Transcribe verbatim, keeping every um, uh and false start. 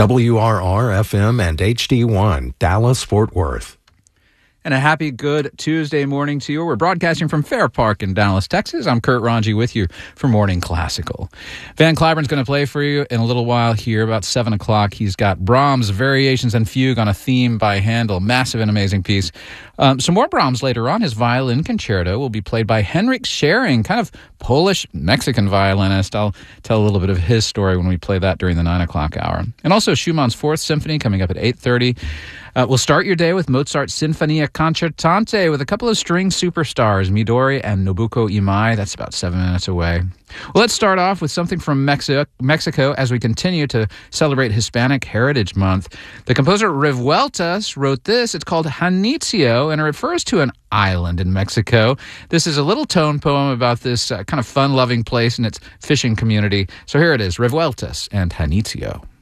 W R R F M and H D one, Dallas-Fort Worth. And a happy, good Tuesday morning to you. We're broadcasting from Fair Park in Dallas, Texas. I'm Kurt Ranji with you for Morning Classical. Van Cliburn's going to play for you in a little while here, about seven o'clock. He's got Brahms' Variations and Fugue on a Theme by Handel. Massive and amazing piece. Um, some more Brahms later on. His violin concerto will be played by Henryk Schering, kind of Polish-Mexican violinist. I'll tell a little bit of his story when we play that during the nine o'clock hour. And also Schumann's Fourth Symphony coming up at eight thirty. Uh, we'll start your day with Mozart's Sinfonia Concertante with a couple of string superstars, Midori and Nobuko Imai. That's about seven minutes away. Well, let's start off with something from Mexico, Mexico as we continue to celebrate Hispanic Heritage Month. The composer Revueltas wrote this. It's called Janitzio, and it refers to an island in Mexico. This is a little tone poem about this uh, kind of fun-loving place and its fishing community. So here it is, Revueltas and Janitzio.